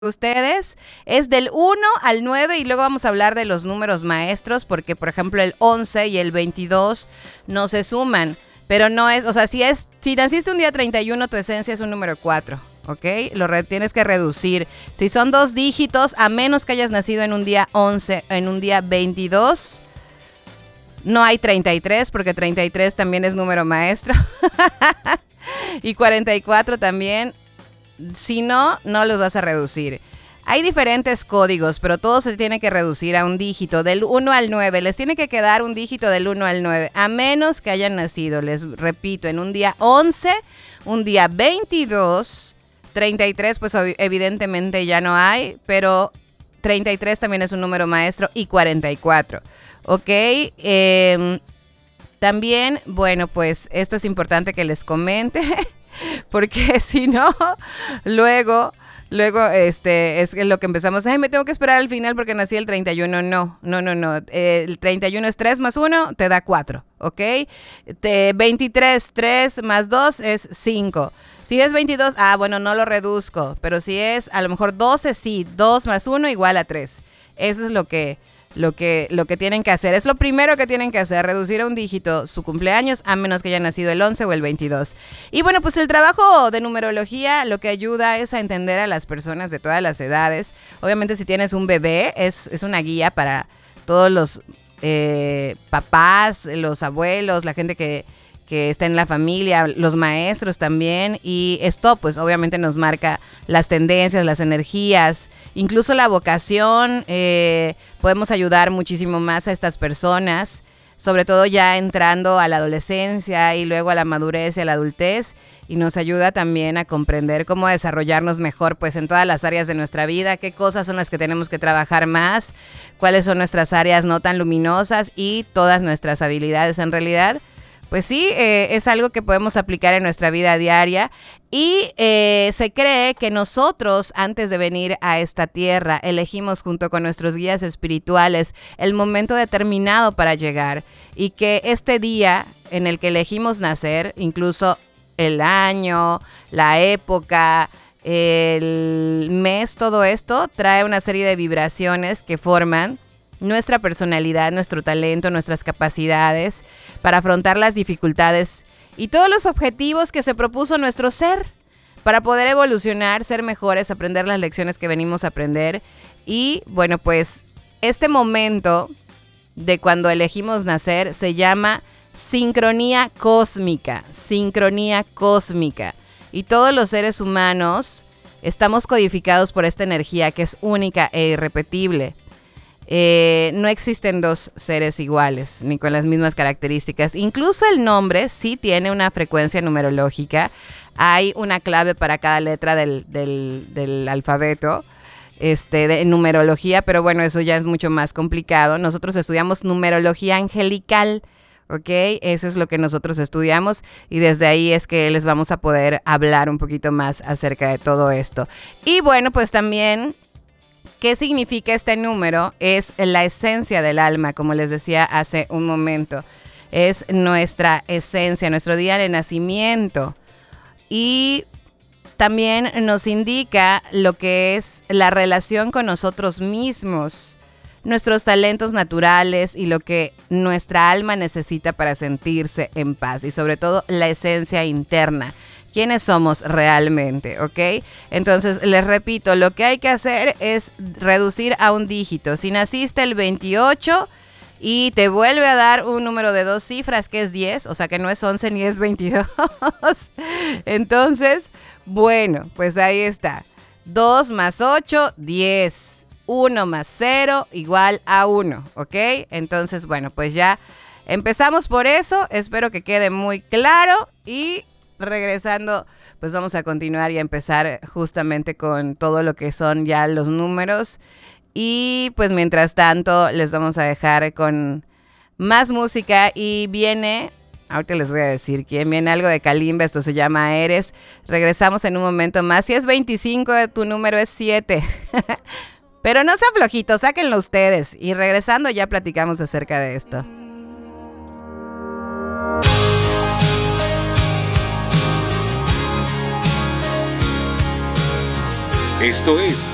ustedes es del 1 al 9 y luego vamos a hablar de los números maestros porque, por ejemplo, el 11 y el 22 no se suman, pero no es, o sea, si naciste un día 31, tu esencia es un número 4, ¿ok? Tienes que reducir. Si son 2 dígitos, a menos que hayas nacido en un día 11, en un día 22, no hay 33 porque 33 también es número maestro y 44 también. Si no, no los vas a reducir. Hay diferentes códigos, pero todo se tiene que reducir a un dígito del 1 al 9. Les tiene que quedar un dígito del 1 al 9, a menos que hayan nacido, les repito, en un día 11, un día 22, 33, pues evidentemente ya no hay, pero 33 también es un número maestro y 44, ¿ok? También, bueno, pues esto es importante que les comente. Porque si no, luego es lo que empezamos. Ay, me tengo que esperar al final porque nací el 31. No. El 31 es 3 más 1, te da 4, ¿ok? 23, 3 más 2 es 5. Si es 22, bueno, no lo reduzco. Pero si es, a lo mejor 12, sí. 2 más 1 igual a 3. Eso es lo que tienen que hacer. Es lo primero que tienen que hacer, reducir a un dígito su cumpleaños, a menos que haya nacido el 11 o el 22. Y bueno, pues el trabajo de numerología lo que ayuda es a entender a las personas de todas las edades. Obviamente si tienes un bebé, es una guía para todos los papás, los abuelos, la gente que está en la familia, los maestros también, y esto pues obviamente nos marca las tendencias, las energías, incluso la vocación. Podemos ayudar muchísimo más a estas personas, sobre todo ya entrando a la adolescencia y luego a la madurez y a la adultez, y nos ayuda también a comprender cómo desarrollarnos mejor pues en todas las áreas de nuestra vida, qué cosas son las que tenemos que trabajar más, cuáles son nuestras áreas no tan luminosas y todas nuestras habilidades en realidad. Pues sí, es algo que podemos aplicar en nuestra vida diaria y se cree que nosotros, antes de venir a esta tierra, elegimos junto con nuestros guías espirituales el momento determinado para llegar y que este día en el que elegimos nacer, incluso el año, la época, el mes, todo esto trae una serie de vibraciones que forman nuestra personalidad, nuestro talento, nuestras capacidades para afrontar las dificultades y todos los objetivos que se propuso nuestro ser para poder evolucionar, ser mejores, aprender las lecciones que venimos a aprender. Y bueno, pues este momento de cuando elegimos nacer se llama sincronía cósmica, y todos los seres humanos estamos codificados por esta energía que es única e irrepetible. No existen dos seres iguales ni con las mismas características. Incluso el nombre sí tiene una frecuencia numerológica. Hay una clave para cada letra del alfabeto de numerología, pero bueno, eso ya es mucho más complicado. Nosotros estudiamos numerología angelical, ¿ok? Eso es lo que nosotros estudiamos y desde ahí es que les vamos a poder hablar un poquito más acerca de todo esto. Y bueno, pues también, ¿qué significa este número? Es la esencia del alma, como les decía hace un momento. Es nuestra esencia, nuestro día de nacimiento. Y también nos indica lo que es la relación con nosotros mismos, nuestros talentos naturales y lo que nuestra alma necesita para sentirse en paz. Y sobre todo la esencia interna. ¿Quiénes somos realmente? ¿Ok? Entonces, les repito, lo que hay que hacer es reducir a un dígito. Si naciste el 28 y te vuelve a dar un número de 2 cifras, que es 10, o sea que no es 11 ni es 22. Entonces, bueno, pues ahí está. 2 más 8, 10. 1 más 0 igual a 1, ¿ok? Entonces, bueno, pues ya empezamos por eso. Espero que quede muy claro y regresando, pues vamos a continuar y a empezar justamente con todo lo que son ya los números. Y pues mientras tanto les vamos a dejar con más música y viene, ahorita les voy a decir quién viene, algo de Kalimba, esto se llama Eres. Regresamos en un momento más. Si es 25, tu número es 7. Pero no sean flojitos, sáquenlo ustedes. Y regresando ya platicamos acerca de esto. Esto es